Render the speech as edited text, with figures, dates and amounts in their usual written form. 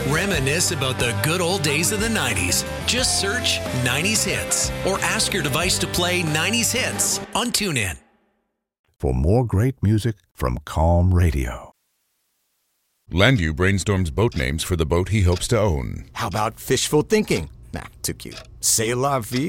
Reminisce about the good old days of the 90s. Just search 90s Hits or ask your device to play 90s Hits on TuneIn. For more great music from Calm Radio. Landu brainstorms boat names for the boat he hopes to own. How about fishful thinking? Nah, too cute. C'est la vie.